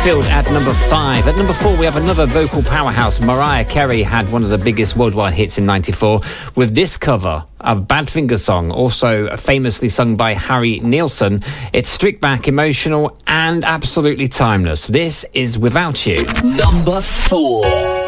Hetfield at number 5. At number 4, we have another vocal powerhouse. Mariah Carey had one of the biggest worldwide hits in 94 with this cover of Badfinger Song, also famously sung by Harry Nilsson. It's strict back, emotional, and absolutely timeless. This is Without You. Number 4.